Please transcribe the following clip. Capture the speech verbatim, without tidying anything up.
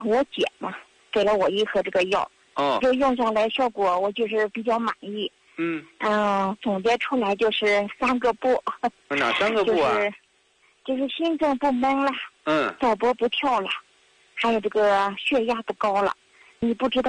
我姐嘛给了我一盒这个药， 哦， 就用下来效果我就是比较满意。 嗯嗯，总结出来就是三个不。 哪三个不啊？ 就是就是心脏不闷了， 嗯， 早搏不跳了，还有这个血压不高了。你不知道